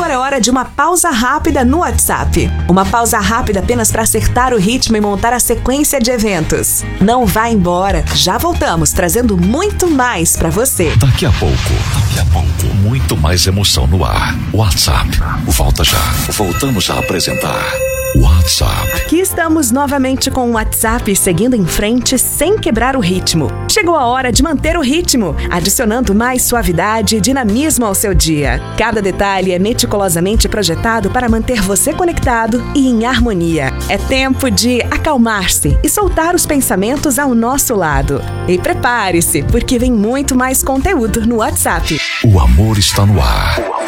Agora é hora de uma pausa rápida no WhatsApp. Uma pausa rápida apenas para acertar o ritmo e montar a sequência de eventos. Não vá embora, já voltamos trazendo muito mais para você. Daqui a pouco, muito mais emoção no ar. WhatsApp, volta já. Voltamos a apresentar WhatsApp. Aqui estamos novamente com o WhatsApp, seguindo em frente sem quebrar o ritmo. Chegou a hora de manter o ritmo, adicionando mais suavidade e dinamismo ao seu dia. Cada detalhe é meticulosamente projetado para manter você conectado e em harmonia. É tempo de acalmar-se e soltar os pensamentos ao nosso lado. E prepare-se, porque vem muito mais conteúdo no WhatsApp. O amor está no ar.